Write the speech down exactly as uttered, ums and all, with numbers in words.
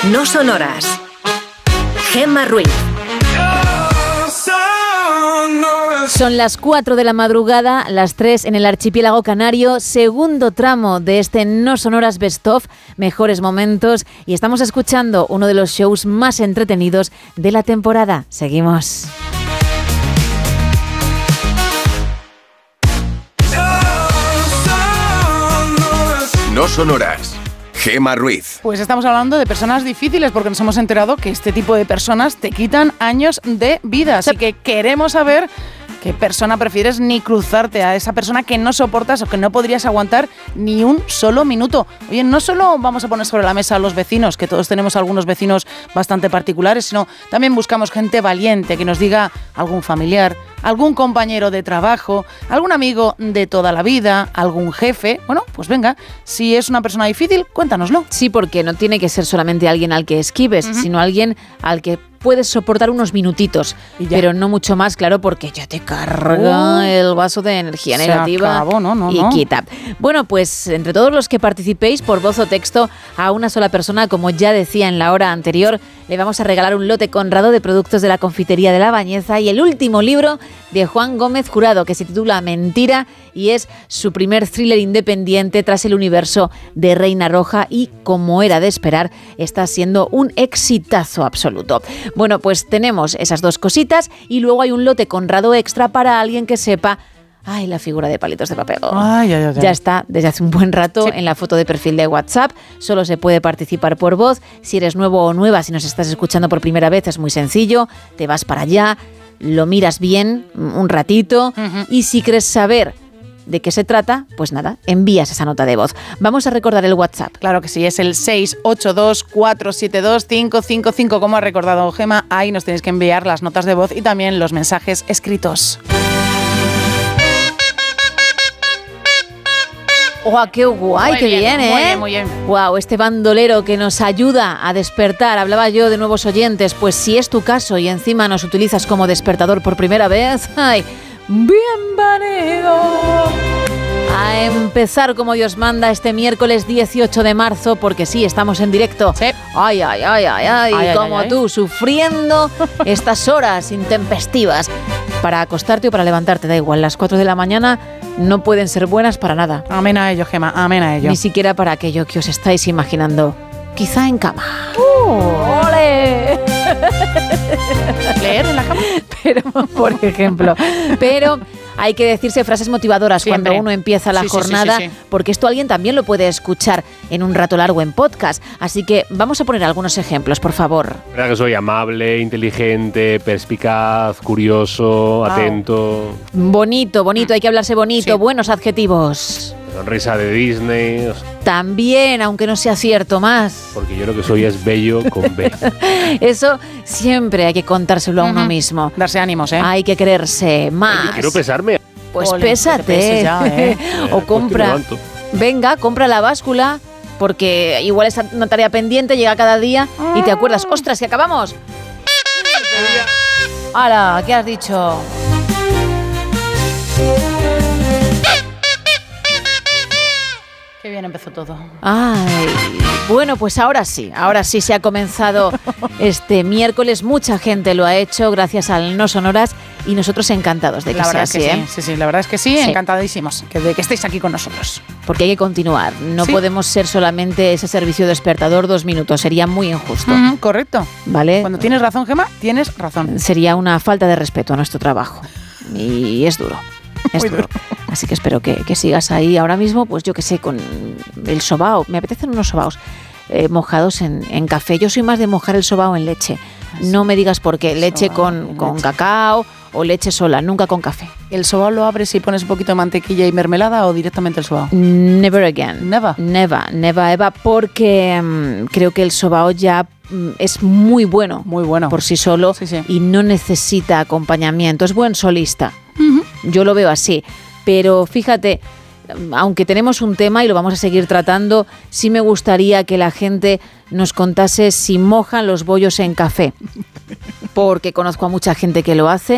No son horas. Gemma Ruiz. Son las cuatro de la madrugada, las tres en el archipiélago canario, segundo tramo de este No Son Horas Best Of, mejores momentos, y estamos escuchando uno de los shows más entretenidos de la temporada. Seguimos. No Son Horas. Gemma Ruiz. Pues estamos hablando de personas difíciles porque nos hemos enterado que este tipo de personas te quitan años de vida. Así que queremos saber qué persona prefieres, ni cruzarte a esa persona que no soportas o que no podrías aguantar ni un solo minuto. Oye, no solo vamos a poner sobre la mesa a los vecinos, que todos tenemos algunos vecinos bastante particulares, sino también buscamos gente valiente que nos diga algún familiar, algún compañero de trabajo, algún amigo de toda la vida, algún jefe. Bueno, pues venga, si es una persona difícil, cuéntanoslo. Sí, porque no tiene que ser solamente alguien al que esquives, uh-huh. sino alguien al que puedes soportar unos minutitos, pero no mucho más, claro, porque ya te carga uh, el vaso de energía negativa acabó, no, no, y no. quita. Bueno, pues entre todos los que participéis por voz o texto a una sola persona, como ya decía en la hora anterior, le vamos a regalar un lote Conrado de productos de la confitería de La Bañeza y el último libro de Juan Gómez Jurado, que se titula Mentira y es su primer thriller independiente tras el universo de Reina Roja y, como era de esperar, está siendo un exitazo absoluto. Bueno, pues tenemos esas dos cositas y luego hay un lote Conrado extra para alguien que sepa. Ay, la figura de palitos de papel. Ay, ay, ay, ya está desde hace un buen rato sí. en la foto de perfil de WhatsApp. Solo se puede participar por voz. Si eres nuevo o nueva, si nos estás escuchando por primera vez, es muy sencillo. Te vas para allá, lo miras bien un ratito uh-huh. y si quieres saber de qué se trata, pues nada, envías esa nota de voz. Vamos a recordar el WhatsApp. Claro que sí, es el seis ocho dos, cuatro siete dos, cinco cinco cinco. Como ha recordado Gemma, ahí nos tenéis que enviar las notas de voz y también los mensajes escritos. ¡Guau, qué guay, muy qué bien, bien, eh! Muy bien, muy bien. ¡Guau, este bandolero que nos ayuda a despertar! Hablaba yo de nuevos oyentes, pues si es tu caso y encima nos utilizas como despertador por primera vez, ¡ay! ¡Bienvenido! A empezar como Dios manda este miércoles dieciocho de marzo, porque sí, estamos en directo. Sí. Ay, ay, ay, ay, ay, ay como ay, tú, ay. sufriendo estas horas intempestivas. Para acostarte o para levantarte, da igual, las cuatro de la mañana no pueden ser buenas para nada. Amén a ello, Gemma, amén a ello. Ni siquiera para aquello que os estáis imaginando, quizá en cama. ¡Uh! ¡Ole! ¿Leer en la cama? Pero, por ejemplo, pero hay que decirse frases motivadoras Siempre. Cuando uno empieza la sí, jornada, sí, sí, sí. porque esto alguien también lo puede escuchar en un rato largo en podcast. Así que vamos a poner algunos ejemplos, por favor. Verdad que soy amable, inteligente, perspicaz, curioso, wow. atento. Bonito, bonito, hay que hablarse bonito, sí. buenos adjetivos. Sonrisa de Disney. También, aunque no sea cierto, más. Porque yo lo que soy es bello con B. Eso siempre hay que contárselo uh-huh. a uno mismo. Darse ánimos, ¿eh? Hay que quererse más. Oye, quiero pesarme. Pues Ole, pésate. Ya, ¿eh? O compra. Venga, compra la báscula, porque igual es una tarea pendiente, llega cada día y te acuerdas, ostras, que acabamos. ¡Hala! ¿Qué has dicho? Qué bien empezó todo. Ay, bueno, pues ahora sí, ahora sí se ha comenzado este miércoles. Mucha gente lo ha hecho gracias al No Son Horas y nosotros encantados de que la sea verdad así, es que ¿eh? sí, sí, sí, la verdad es que sí, sí. encantadísimos que, de que estéis aquí con nosotros. Porque hay que continuar, no ¿Sí? podemos ser solamente ese servicio despertador dos minutos, sería muy injusto. Uh-huh, correcto. ¿Vale? Cuando tienes razón, Gemma, tienes razón. Sería una falta de respeto a nuestro trabajo y es duro. Es duro. duro. Así que espero que, que sigas ahí ahora mismo, pues yo que sé, con el sobao. Me apetecen unos sobaos eh, mojados en, en café. Yo soy más de mojar el sobao en leche. No me digas por qué. Leche con, con leche. cacao o leche sola, nunca con café. ¿El sobao lo abres y pones un poquito de mantequilla y mermelada o directamente el sobao? Never again. Never. Never, never, ever, porque um, creo que el sobao ya um, es muy bueno. Muy bueno. Por sí solo sí, sí. y no necesita acompañamiento. Es buen solista. Uh-huh. Yo lo veo así. Pero fíjate, aunque tenemos un tema y lo vamos a seguir tratando, sí me gustaría que la gente nos contase si mojan los bollos en café. Porque conozco a mucha gente que lo hace